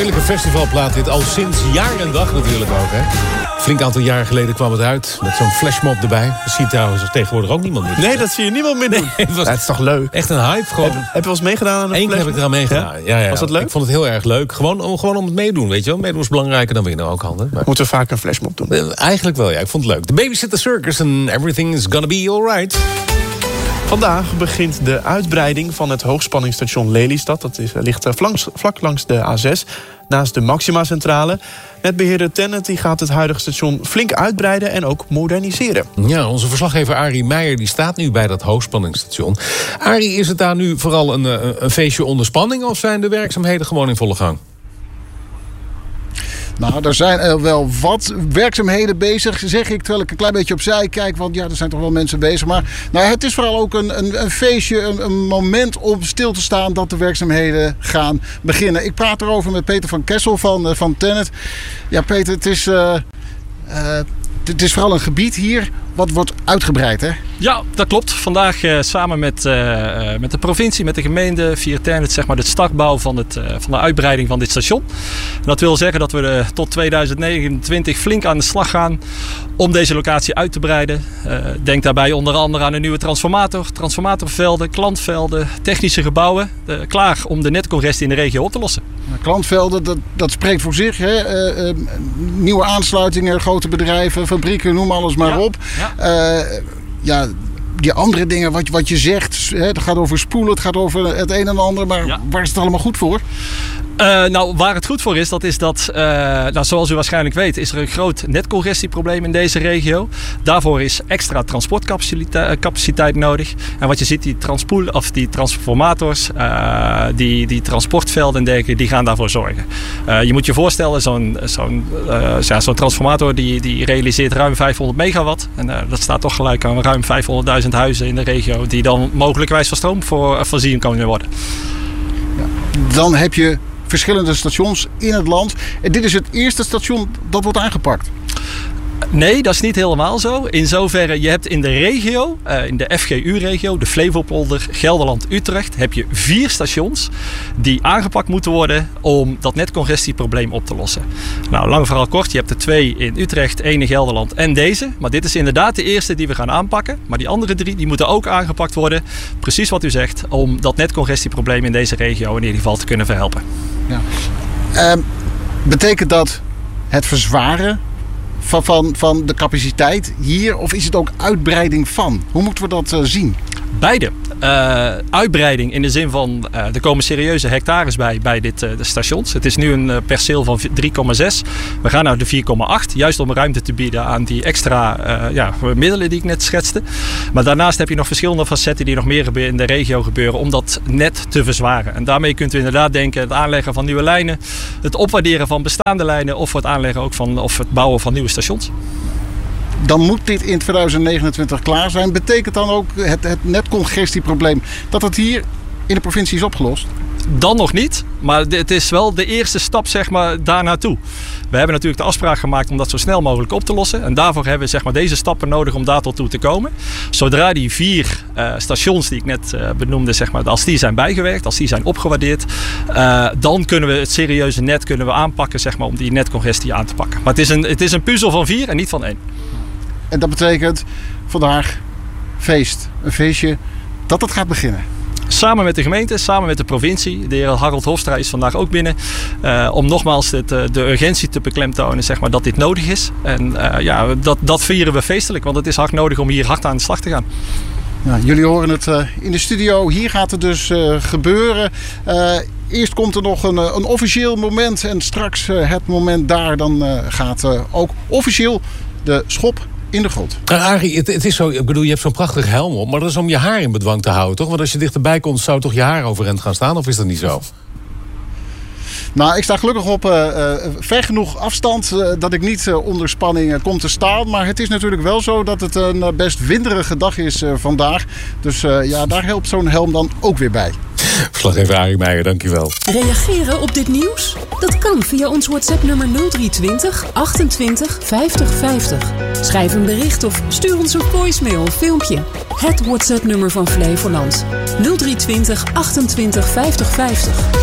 heerlijke festivalplaat dit. Al sinds jaar en dag natuurlijk ook, hè. Flink aantal jaren geleden kwam het uit. Met zo'n flashmob erbij. Dat zie je trouwens tegenwoordig ook niemand meer. Nee, dat zie je niemand meer doen. Nee, het is toch leuk? Echt een hype gewoon. Heb je wel eens meegedaan aan een Eén keer heb ik eraan meegedaan. Ja? Ja. Was dat leuk? Ik vond het heel erg leuk. Gewoon om het meedoen, weet je wel. Meedoen is belangrijker dan winnen ook, handen. Maar... Moeten we vaak een flashmob doen? Eigenlijk wel, ja. Ik vond het leuk. De Babysitter Circus en Everything is Gonna Be Alright. Vandaag begint de uitbreiding van het hoogspanningsstation Lelystad. Dat ligt vlak langs de A6, naast de Maxima-centrale. Netbeheerder TenneT gaat het huidige station flink uitbreiden en ook moderniseren. Ja, onze verslaggever Arie Meijer die staat nu bij dat hoogspanningsstation. Arie, is het daar nu vooral een feestje onder spanning of zijn de werkzaamheden gewoon in volle gang? Nou, er zijn wel wat werkzaamheden bezig, zeg ik, terwijl ik een klein beetje opzij kijk. Want ja, er zijn toch wel mensen bezig. Maar nou, het is vooral ook een feestje, een moment om stil te staan dat de werkzaamheden gaan beginnen. Ik praat erover met Peter van Kessel van TenneT. Ja, Peter, het is vooral een gebied hier wat wordt uitgebreid, hè? Ja, dat klopt. Vandaag samen met de provincie, met de gemeente, via TenneT, zeg maar, de startbouw van de uitbreiding van dit station. En dat wil zeggen dat we tot 2029 flink aan de slag gaan om deze locatie uit te breiden. Denk daarbij onder andere aan een nieuwe transformatorvelden, klantvelden, technische gebouwen. Klaar om de netcongestie in de regio op te lossen. Klantvelden, dat spreekt voor zich. Hè? Nieuwe aansluitingen, grote bedrijven, fabrieken, noem alles maar op. Ja, die andere dingen wat je zegt, hè, het gaat over spoelen, het gaat over het een en ander, maar waar is het allemaal goed voor? Nou, waar het goed voor is, dat is dat, zoals u waarschijnlijk weet, is er een groot netcongestieprobleem in deze regio. Daarvoor is extra transportcapaciteit nodig. En wat je ziet, die transformators, die transportvelden en dergelijke, die gaan daarvoor zorgen. Je moet je voorstellen, zo'n transformator die realiseert ruim 500 megawatt. En dat staat toch gelijk aan ruim 500.000 huizen in de regio die dan mogelijkwijs van stroom voorzien kunnen worden. Ja. Dan heb je verschillende stations in het land. En dit is het eerste station dat wordt aangepakt. Nee, dat is niet helemaal zo. In zoverre, je hebt in de regio, in de FGU-regio, de Flevopolder, Gelderland, Utrecht, heb je 4 stations die aangepakt moeten worden om dat netcongestieprobleem op te lossen. Nou, lang verhaal kort, je hebt er 2 in Utrecht, 1 in Gelderland en deze. Maar dit is inderdaad de eerste die we gaan aanpakken. Maar die andere 3, die moeten ook aangepakt worden. Precies wat u zegt, om dat netcongestieprobleem in deze regio in ieder geval te kunnen verhelpen. Ja. Betekent dat het verzwaren van de capaciteit hier, of is het ook uitbreiding van? Hoe moeten we dat zien? Beide. Uitbreiding in de zin van er komen serieuze hectares bij de stations. Het is nu een perceel van 3,6. We gaan naar de 4,8. Juist om ruimte te bieden aan die extra middelen die ik net schetste. Maar daarnaast heb je nog verschillende facetten die nog meer in de regio gebeuren om dat net te verzwaren. En daarmee kunt u inderdaad denken het aanleggen van nieuwe lijnen, het opwaarderen van bestaande lijnen of het aanleggen ook of het bouwen van nieuwe stations. Dan moet dit in 2029 klaar zijn. Betekent dan ook het netcongestieprobleem dat het hier in de provincie is opgelost? Dan nog niet, maar het is wel de eerste stap, zeg maar, daar naartoe. We hebben natuurlijk de afspraak gemaakt om dat zo snel mogelijk op te lossen. En daarvoor hebben we, zeg maar, deze stappen nodig om daar tot toe te komen. Zodra die 4 stations die ik net benoemde, zeg maar, als die zijn bijgewerkt, als die zijn opgewaardeerd, dan kunnen we het serieuze net aanpakken, zeg maar, om die netcongestie aan te pakken. Maar het is een puzzel van 4 en niet van 1. En dat betekent vandaag feest. Een feestje dat het gaat beginnen. Samen met de gemeente, samen met de provincie. De heer Harold Hofstra is vandaag ook binnen. Om nogmaals de urgentie te beklemtonen, zeg maar, dat dit nodig is. En dat vieren we feestelijk. Want het is hard nodig om hier hard aan de slag te gaan. Ja, jullie horen het in de studio. Hier gaat het dus gebeuren. Eerst komt er nog een officieel moment. En straks het moment daar. Dan gaat ook officieel de schop in de grond. Arie, het is zo, ik bedoel, je hebt zo'n prachtige helm op, maar dat is om je haar in bedwang te houden, toch? Want als je dichterbij komt, zou toch je haar overeind gaan staan, of is dat niet zo? Nou, ik sta gelukkig op ver genoeg afstand dat ik niet onder spanning kom te staan. Maar het is natuurlijk wel zo dat het een best winderige dag is vandaag. Dus daar helpt zo'n helm dan ook weer bij. Verslaggever Arie Meijer, dankjewel. Reageren op dit nieuws? Dat kan via ons WhatsApp-nummer 0320 28 50 50. Schrijf een bericht of stuur ons een voicemail of filmpje. Het WhatsApp-nummer van Flevoland. 0320 28 50 50.